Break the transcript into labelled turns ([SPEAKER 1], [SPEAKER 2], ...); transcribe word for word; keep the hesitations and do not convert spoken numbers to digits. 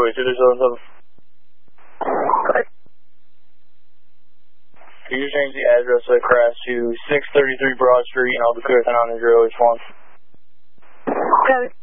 [SPEAKER 1] Charlie two three seven seven. Can you change the address of the crash to six thirty-three Broad Street and I'll be clear ten on zero H one?
[SPEAKER 2] Code.